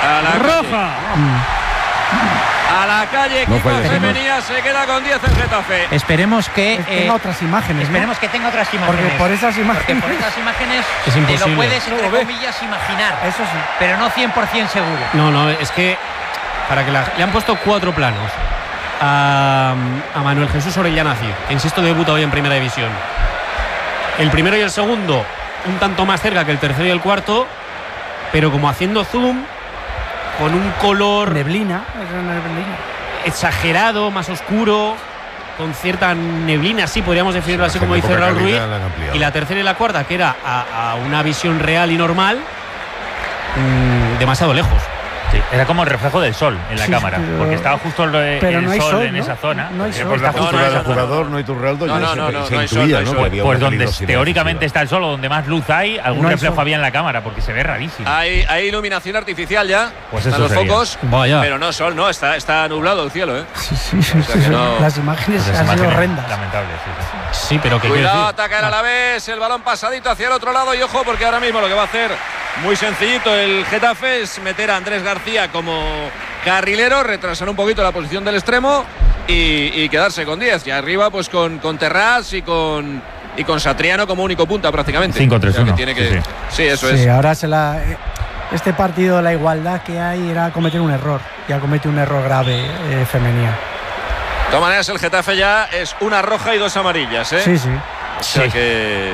roja. A la calle, Kiko Femenía se queda con 10 en Getafe. Esperemos que tenga otras imágenes. Esperemos que tenga otras imágenes. Porque por esas imágenes es imposible. Te lo puedes, entre comillas, imaginar. Eso sí. Pero no 100% seguro. No, es que para que le han puesto 4 planos a Manuel Jesús Orellana Cid, que insisto debuta hoy en Primera División. El primero y el segundo un tanto más cerca que el tercero y el cuarto, pero como haciendo zoom con un color neblina exagerado, más oscuro, con cierta neblina, sí, podríamos definirlo así como dice Raúl Ruiz. Y la tercera y la cuarta, que era a una visión real y normal, demasiado lejos. Sí, era como el reflejo del sol en la cámara, porque estaba justo el sol en esa zona. No hay sol. Por la postura del jugador, no hay Turraldo, se intuía, ¿no? Pues donde teóricamente está el sol, o donde más luz hay, algún reflejo había en la cámara, porque se ve rarísimo. Hay iluminación artificial ya, pues están los focos, pero no sol, no, está nublado el cielo, ¿eh? Sí. Las imágenes han sido horrendas. Lamentables, sí, pero que cuidado, ataca el Alavés, el balón pasadito hacia el otro lado y ojo, porque ahora mismo lo que va a hacer muy sencillito el Getafe es meter a Andrés García como carrilero, retrasar un poquito la posición del extremo y quedarse con 10. Y arriba pues con Terrás y con Satriano como único punta prácticamente. 5-3-1. Sí, eso es. Ahora este partido, la igualdad que hay era cometer un error. Ya comete un error grave Femenía. De todas maneras el Getafe ya es una roja y 2 amarillas, ¿eh? Sí. O sea que...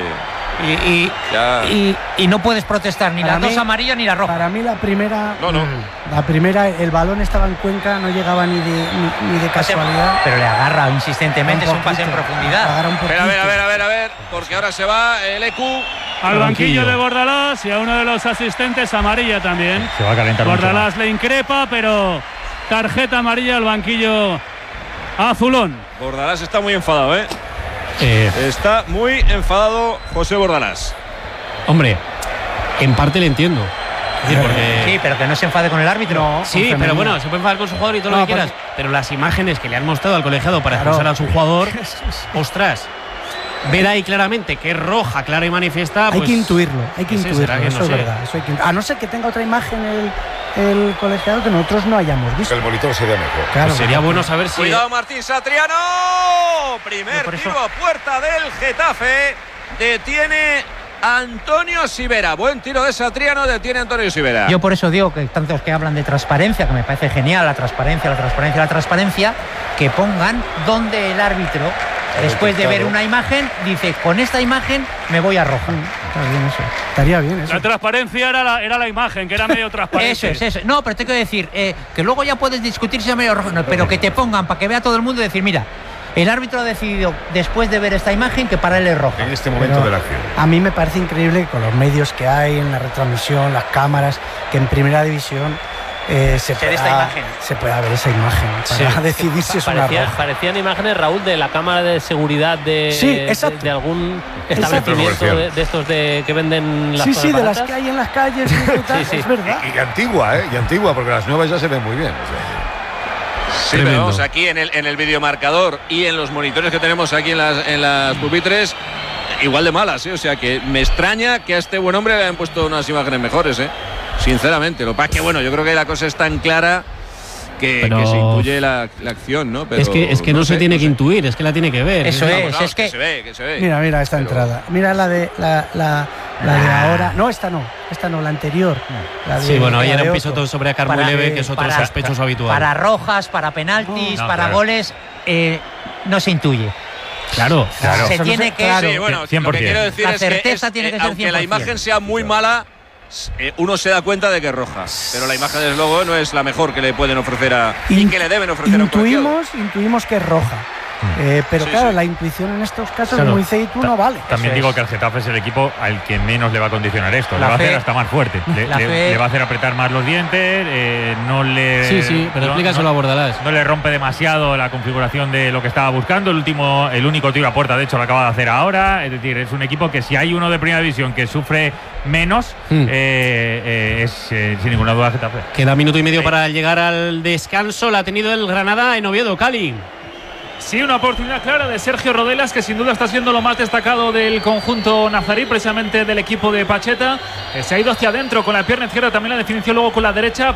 Y no puedes protestar ni las 2 amarillas ni la roja. Para mí la primera. No. La primera, el balón estaba en Cuenca, no llegaba ni de casualidad. Pero le agarra insistentemente, es un pase en profundidad. Pero a ver, porque ahora se va el EQ al banquillo de Bordalás y a uno de los asistentes amarilla también. Se va a calentar Bordalás le increpa, pero tarjeta amarilla al banquillo azulón. Bordalás está muy enfadado, ¿eh? Está muy enfadado José Bordalás. Hombre, en parte le entiendo. Sí, pero que no se enfade con el árbitro. No, sí, pero bueno, se puede enfadar con su jugador y todo lo que quieras. Pero las imágenes que le han mostrado al colegiado para expulsar a su jugador, ostras, ver ahí claramente que es roja, clara y manifiesta. Hay que intuirlo, eso es verdad. A no ser que tenga otra imagen el colegiado que nosotros no hayamos visto. El monitor sería mejor. Claro, pues sería bueno saber si... Cuidado Martín Satriano. Primer tiro a puerta del Getafe. Detiene Antonio Sivera. Buen tiro de Satriano, detiene Antonio Sivera. Yo por eso digo que tantos que hablan de transparencia, que me parece genial, la transparencia, que pongan donde el árbitro, después de ver una imagen, dice, con esta imagen me voy a roja. Estaría bien eso. La transparencia era la imagen, que era medio transparente. Eso. No, pero te quiero decir, que luego ya puedes discutir si es medio rojo, pero que te pongan para que vea todo el mundo y decir, mira, el árbitro ha decidido, después de ver esta imagen, que para él es roja. En este momento de la acción. A mí me parece increíble que con los medios que hay en la retransmisión, las cámaras, que en Primera División se pueda ver esa imagen para decidir si es una roja. Parecían imágenes, Raúl, de la cámara de seguridad de algún establecimiento de estos que venden las cosas de baratas. las que hay en las calles. Es verdad. Y antigua, porque las nuevas ya se ven muy bien. Sí, pero vamos, aquí en el videomarcador y en los monitores que tenemos aquí en las pupitres, igual de malas, ¿eh? O sea que me extraña que a este buen hombre le hayan puesto unas imágenes mejores, ¿eh? Sinceramente. Lo que pasa es que, bueno, yo creo que la cosa es tan clara que se intuye la acción, ¿no? Pero es que no se tiene que intuir, es que la tiene que ver. Eso es que se ve. Mira esta entrada. Mira la de ahora. No, esta no, la anterior. Ahí era un pisotón sobre Acar muy leve, que es otro sospechoso habitual. Para rojas, para penaltis, para goles, no se intuye. Claro. Se tiene que... Sí, bueno, 100%. Lo que quiero decir la es certeza tiene que ser 100%. Aunque la imagen sea muy mala, uno se da cuenta de que es roja, pero la imagen desde luego no es la mejor que le pueden ofrecer y que le deben ofrecer a un colegiado. Intuimos que es roja. Pero claro, la intuición en estos casos, como dice tú, no vale. También digo que el Getafe es el equipo al que menos le va a condicionar esto. Le va a hacer hasta más fuerte. Le va a hacer apretar más los dientes. No le. Sí, pero explícaselo a Bordalás. No le rompe demasiado la configuración de lo que estaba buscando. El único tiro a puerta, de hecho, lo acaba de hacer ahora. Es decir, es un equipo que si hay uno de Primera División que sufre menos, es sin ninguna duda Getafe. Queda minuto y medio para llegar al descanso. La ha tenido el Granada en Oviedo, Cali. Sí, una oportunidad clara de Sergio Rodelas, que sin duda está siendo lo más destacado del conjunto nazarí, precisamente del equipo de Pacheta. Se ha ido hacia adentro con la pierna izquierda, también la definición luego con la derecha.